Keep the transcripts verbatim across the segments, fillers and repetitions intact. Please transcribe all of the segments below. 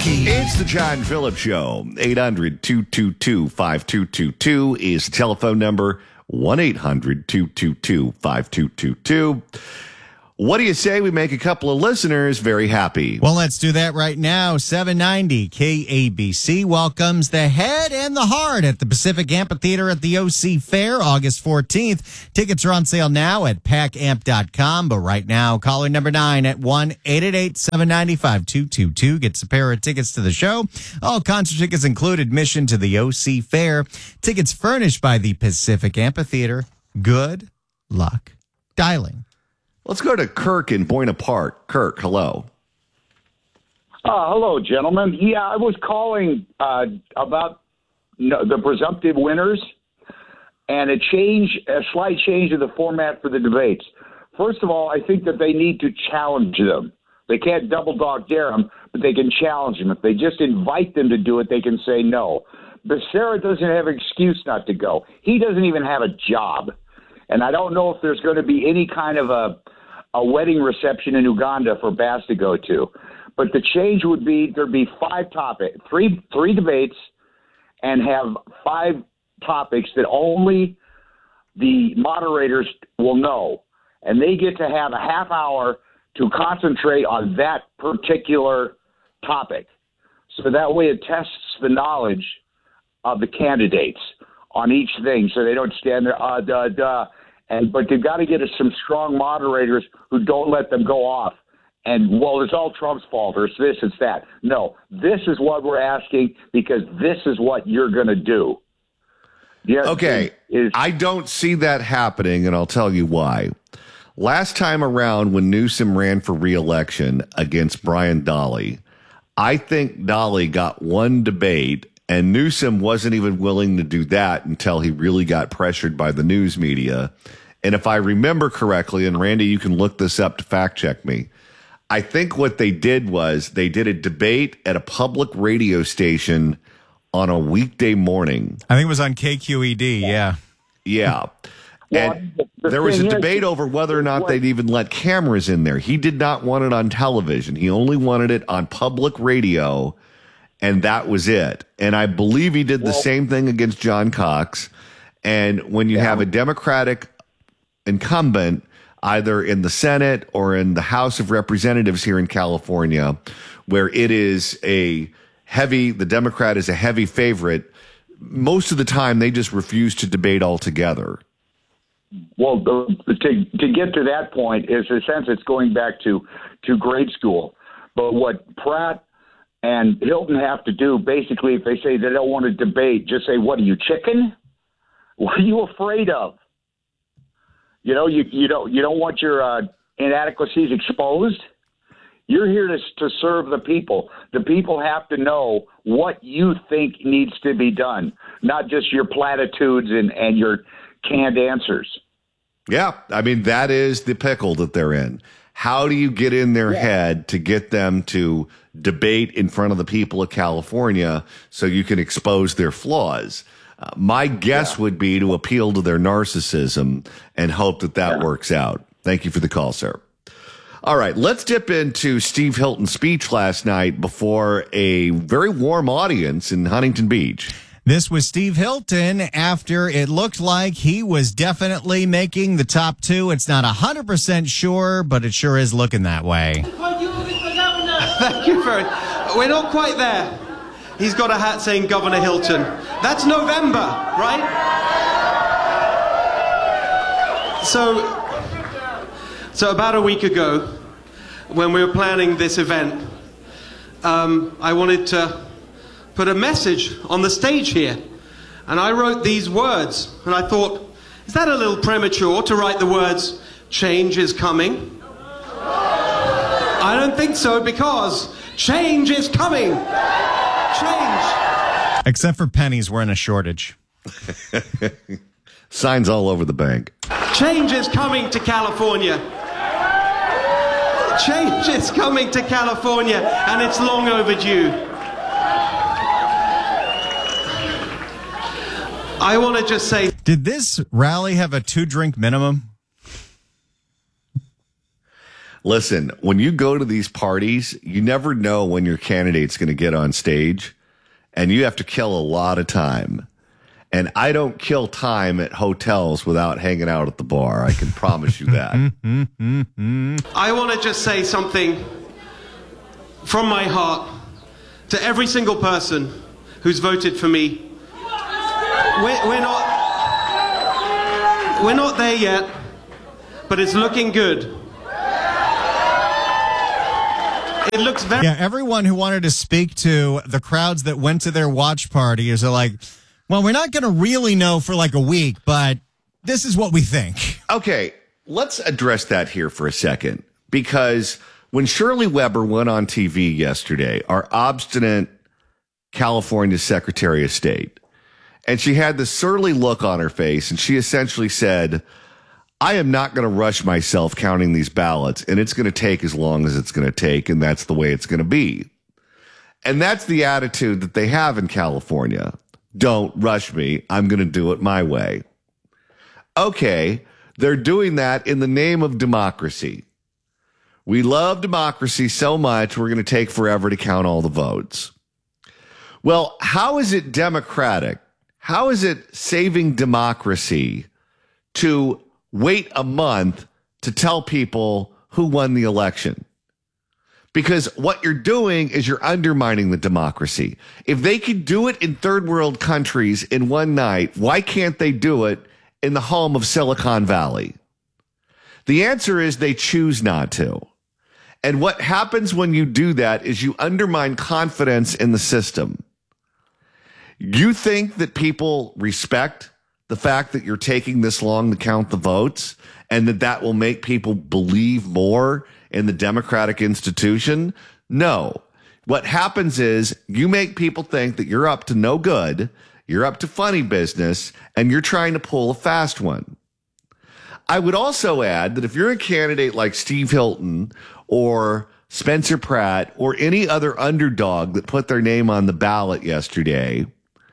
It's the John Phillips Show. eight hundred, two two two, five two two two is the telephone number. one eight hundred, two two two, five two two two. What do you say we make a couple of listeners very happy? Well, let's do that right now. seven ninety K A B C welcomes the head and the heart at the Pacific Amphitheater at the O C Fair, August fourteenth. Tickets are on sale now at pack amp dot com. But right now, caller number nine at one eight eight eight, seven nine zero, five two two two gets a pair of tickets to the show. All concert tickets include admission to the O C Fair. Tickets furnished by the Pacific Amphitheater. Good luck dialing. Let's go to Kirk in Buena Park. Kirk, hello. Uh, hello, gentlemen. Yeah, I was calling uh, about no, the presumptive winners and a change, a slight change in the format for the debates. First of all, I think that they need to challenge them. They can't double dog dare them, but they can challenge them. If they just invite them to do it, they can say no. Becerra doesn't have an excuse not to go. He doesn't even have a job. And I don't know if there's going to be any kind of a a wedding reception in Uganda for Bass to go to. But the change would be there'd be five topics, three three debates, and have five topics that only the moderators will know. And they get to have a half hour to concentrate on that particular topic. So that way it tests the knowledge of the candidates on each thing, so they don't stand there, uh, duh, duh. And, but they've got to get us some strong moderators who don't let them go off. And, well, it's all Trump's fault, or it's this, it's that. No, this is what we're asking because this is what you're going to do. Yeah, okay, is, I don't see that happening, and I'll tell you why. Last time around when Newsom ran for re-election against Brian Dahle, I think Dahle got one debate, and Newsom wasn't even willing to do that until he really got pressured by the news media. And if I remember correctly, and Randy, you can look this up to fact check me, I think what they did was they did a debate at a public radio station on a weekday morning. I think it was on K Q E D, yeah. Yeah. Well, And the- the there was a thing is- debate over whether or not they'd even let cameras in there. He did not want it on television. He only wanted it on public radio. And that was it. And I believe he did the Well, same thing against John Cox. And when you Yeah. have a Democratic incumbent, either in the Senate or in the House of Representatives here in California, where it is a heavy, the Democrat is a heavy favorite, most of the time they just refuse to debate altogether. Well, the, to to get to that point is, in a sense, it's going back to, to grade school. But what Pratt and Hilton have to do, basically, if they say they don't want to debate, just say, what are you, chicken? What are you afraid of? You know, you, you don't you don't want your uh, inadequacies exposed. You're here to to serve the people. The people have to know what you think needs to be done, not just your platitudes and, and your canned answers. Yeah, I mean, that is the pickle that they're in. How do you get in their Yeah. head to get them to debate in front of the people of California so you can expose their flaws? Uh, my guess Yeah. would be to appeal to their narcissism and hope that that Yeah. works out. Thank you for the call, sir. All right, let's dip into Steve Hilton's speech last night before a very warm audience in Huntington Beach. This was Steve Hilton after it looked like he was definitely making the top two. It's not one hundred percent sure, but it sure is looking that way. Thank you very much. We're not quite there. He's got a hat saying Governor Hilton. That's November, right? So, so about a week ago, when we were planning this event, um, I wanted to put a message on the stage here. And I wrote these words. And I thought, is that a little premature to write the words, change is coming? I don't think so, because change is coming. Change. Except for pennies, we're in a shortage. Signs all over the bank. Change is coming to California. Change is coming to California, and it's long overdue. I want to just say... Did this rally have a two-drink minimum? Listen, when you go to these parties, you never know when your candidate's going to get on stage, and you have to kill a lot of time. And I don't kill time at hotels without hanging out at the bar. I can promise you that. I want to just say something from my heart to every single person who's voted for me. We're, we're not, we're not there yet, but it's looking good. It looks very. Yeah, everyone who wanted to speak to the crowds that went to their watch party is like, well, we're not going to really know for like a week, but this is what we think. Okay, let's address that here for a second, because when Shirley Weber went on T V yesterday, our obstinate California Secretary of State, and she had this surly look on her face, and she essentially said, I am not going to rush myself counting these ballots, and it's going to take as long as it's going to take, and that's the way it's going to be. And that's the attitude that they have in California. Don't rush me. I'm going to do it my way. Okay, they're doing that in the name of democracy. We love democracy so much, we're going to take forever to count all the votes. Well, how is it democratic? How is it saving democracy to wait a month to tell people who won the election? Because what you're doing is you're undermining the democracy. If they could do it in third world countries in one night, why can't they do it in the home of Silicon Valley? The answer is they choose not to. And what happens when you do that is you undermine confidence in the system. You think that people respect the fact that you're taking this long to count the votes, and that that will make people believe more in the democratic institution? No. What happens is you make people think that you're up to no good, you're up to funny business, and you're trying to pull a fast one. I would also add that if you're a candidate like Steve Hilton or Spencer Pratt or any other underdog that put their name on the ballot yesterday,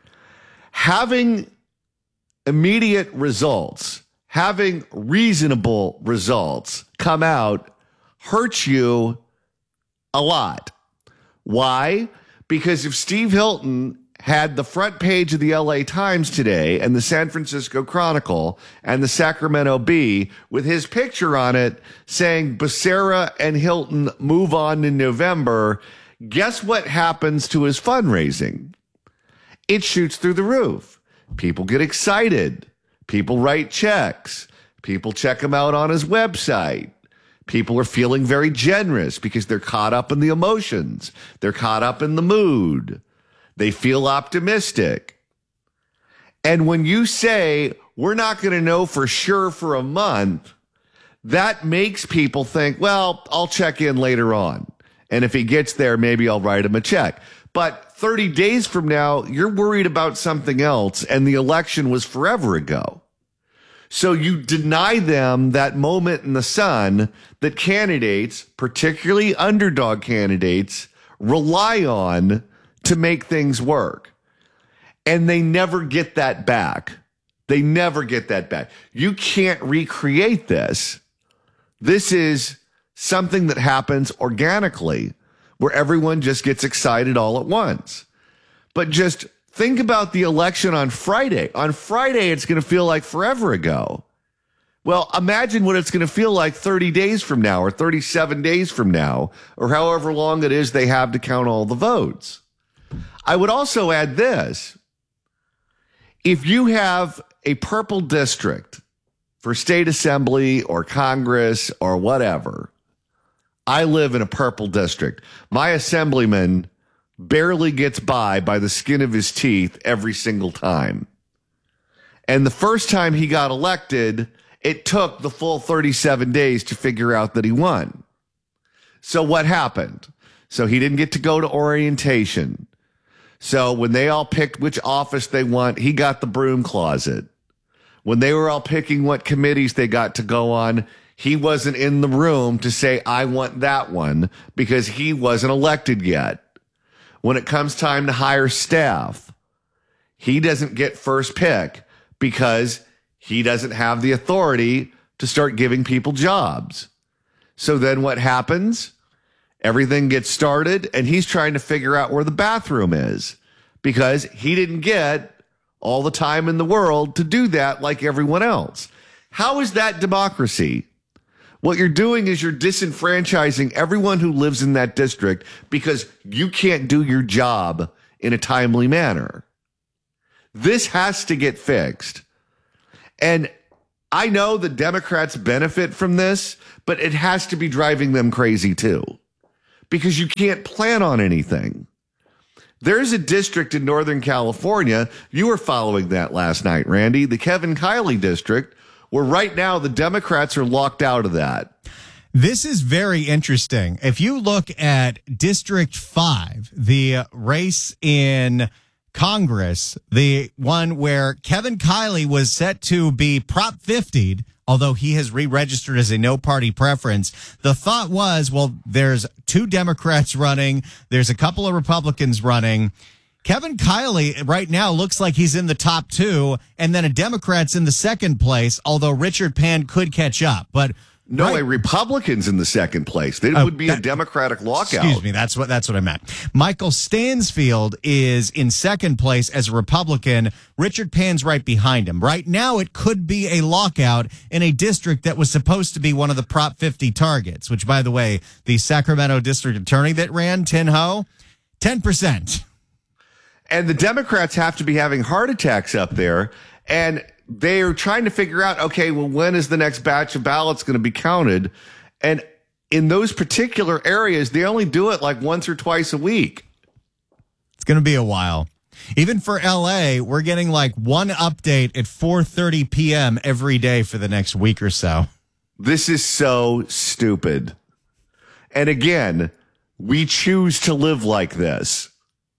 having immediate results, having reasonable results come out hurts you a lot. Why? Because if Steve Hilton had the front page of the L A Times today and the San Francisco Chronicle and the Sacramento Bee with his picture on it saying Becerra and Hilton move on in November, guess what happens to his fundraising? It shoots through the roof. People get excited. People write checks. People check him out on his website. People are feeling very generous because they're caught up in the emotions. They're caught up in the mood. They feel optimistic. And when you say, we're not going to know for sure for a month, that makes people think, well, I'll check in later on. And if he gets there, maybe I'll write him a check. But thirty days from now, you're worried about something else, and the election was forever ago. So you deny them that moment in the sun that candidates, particularly underdog candidates, rely on to make things work. And they never get that back. They never get that back. You can't recreate this. This is something that happens organically, where everyone just gets excited all at once. But just think about the election on Friday. On Friday, it's going to feel like forever ago. Well, imagine what it's going to feel like thirty days from now or thirty-seven days from now, or however long it is they have to count all the votes. I would also add this. If you have a purple district for state assembly or Congress or whatever, I live in a purple district. My assemblyman barely gets by by the skin of his teeth every single time. And the first time he got elected, it took the full thirty-seven days to figure out that he won. So what happened? So he didn't get to go to orientation. So when they all picked which office they want, he got the broom closet. When they were all picking what committees they got to go on, he wasn't in the room to say, I want that one, because he wasn't elected yet. When it comes time to hire staff, he doesn't get first pick because he doesn't have the authority to start giving people jobs. So then what happens? Everything gets started, and he's trying to figure out where the bathroom is because he didn't get all the time in the world to do that like everyone else. How is that democracy? What you're doing is you're disenfranchising everyone who lives in that district because you can't do your job in a timely manner. This has to get fixed. And I know the Democrats benefit from this, but it has to be driving them crazy too, because you can't plan on anything. There's a district in Northern California. You were following that last night, Randy, the Kevin Kiley district, where right now the Democrats are locked out of that. This is very interesting. If you look at District five, the race in Congress, the one where Kevin Kiley was set to be Prop fifty'd, although he has re-registered as a no-party preference, the thought was, well, there's two Democrats running, there's a couple of Republicans running. Kevin Kiley right now looks like he's in the top two, and then a Democrat's in the second place, although Richard Pan could catch up. But No, right, a Republican's in the second place. It Oh, would be that- a Democratic lockout. Excuse me, that's what that's what I meant. Michael Stansfield is in second place as a Republican. Richard Pan's right behind him. Right now, it could be a lockout in a district that was supposed to be one of the Prop fifty targets, which, by the way, the Sacramento district attorney that ran, Tin Ho, ten percent. And the Democrats have to be having heart attacks up there, and they're trying to figure out, okay, well, when is the next batch of ballots going to be counted? And in those particular areas, they only do it like once or twice a week. It's going to be a while. Even for L A, we're getting like one update at four thirty p.m. every day for the next week or so. This is so stupid. And again, we choose to live like this.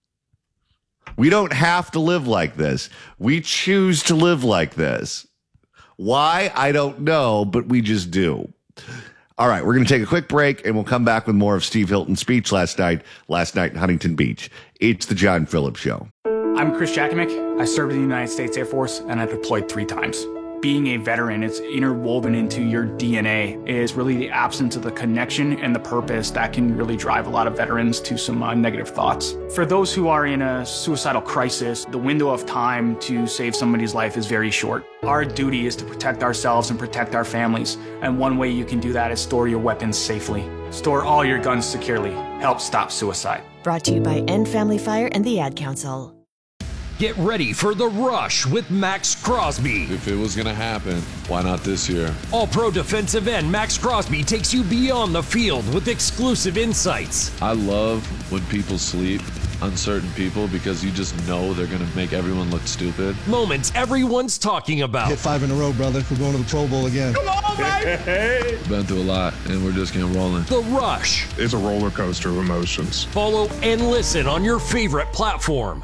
We don't have to live like this. We choose to live like this. Why? I don't know, but we just do. All right, we're going to take a quick break, and we'll come back with more of Steve Hilton's speech last night, last night in Huntington Beach. It's the John Phillips Show. I'm Chris Jakimick. I served in the United States Air Force, and I deployed three times. Being a veteran, it's interwoven into your D N A, is really the absence of the connection and the purpose that can really drive a lot of veterans to some uh, negative thoughts. For those who are in a suicidal crisis, the window of time to save somebody's life is very short. Our duty is to protect ourselves and protect our families, and one way you can do that is store your weapons safely. Store all your guns securely. Help stop suicide. Brought to you by End Family Fire and the Ad Council. Get ready for The Rush with Max Crosby. If it was going to happen, why not this year? All-Pro defensive end Max Crosby takes you beyond the field with exclusive insights. I love when people sleep, uncertain people, because you just know they're going to make everyone look stupid. Moments everyone's talking about. Hit five in a row, brother. We're going to the Pro Bowl again. Come on, baby! Been through a lot, and we're just getting rolling. The Rush. It's a roller coaster of emotions. Follow and listen on your favorite platform.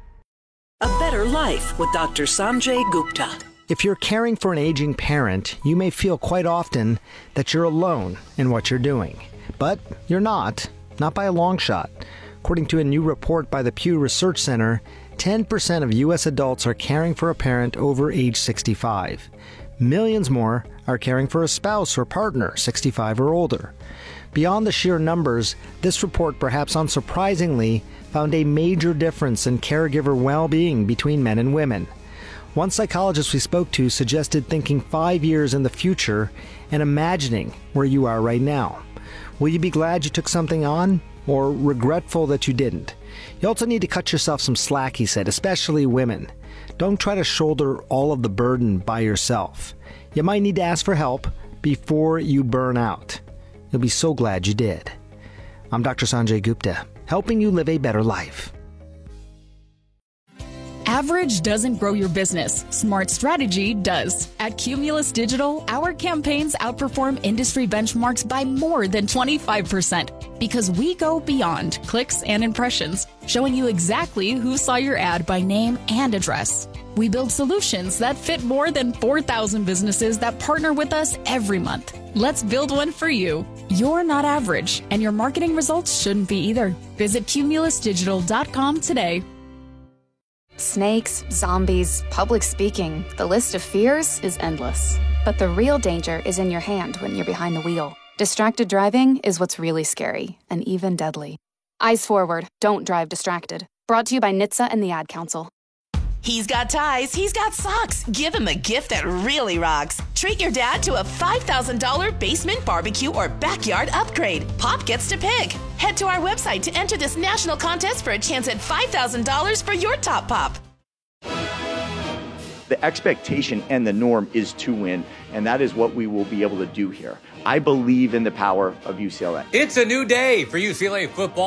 A Better Life with Doctor Sanjay Gupta. If you're caring for an aging parent, you may feel quite often that you're alone in what you're doing. But you're not, not by a long shot. According to a new report by the Pew Research Center, ten percent of U S adults are caring for a parent over age sixty-five. Millions more are caring for a spouse or partner sixty-five or older. Beyond the sheer numbers, this report, perhaps unsurprisingly, found a major difference in caregiver well-being between men and women. One psychologist we spoke to suggested thinking five years in the future and imagining where you are right now. Will you be glad you took something on, or regretful that you didn't? You also need to cut yourself some slack, he said, especially women. Don't try to shoulder all of the burden by yourself. You might need to ask for help before you burn out. You'll be so glad you did. I'm Doctor Sanjay Gupta, helping you live a better life. Average doesn't grow your business. Smart strategy does. At Cumulus Digital, our campaigns outperform industry benchmarks by more than twenty-five percent because we go beyond clicks and impressions, showing you exactly who saw your ad by name and address. We build solutions that fit more than four thousand businesses that partner with us every month. Let's build one for you. You're not average, and your marketing results shouldn't be either. Visit cumulus digital dot com today. Snakes, zombies, public speaking, the list of fears is endless. But the real danger is in your hand when you're behind the wheel. Distracted driving is what's really scary and even deadly. Eyes forward, don't drive distracted. Brought to you by N H T S A and the Ad Council. He's got ties, he's got socks. Give him a gift that really rocks. Treat your dad to a five thousand dollars basement, barbecue, or backyard upgrade. Pop gets to pick. Head to our website to enter this national contest for a chance at five thousand dollars for your top pop. The expectation and the norm is to win, and that is what we will be able to do here. I believe in the power of U C L A. It's a new day for U C L A football.